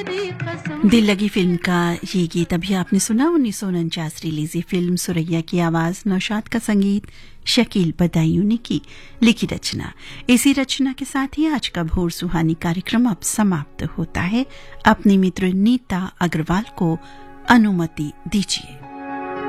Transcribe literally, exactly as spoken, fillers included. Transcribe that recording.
दिल लगी फिल्म का ये गीत अभी आपने सुना। उन्नीस सौ उनचास रिलीज ये फिल्म सुरैया की आवाज, नौशाद का संगीत, शकील बदायूं ने की लिखी रचना। इसी रचना के साथ ही आज का भोर सुहानी कार्यक्रम अब समाप्त होता है। अपनी मित्र नीता अग्रवाल को अनुमति दीजिए।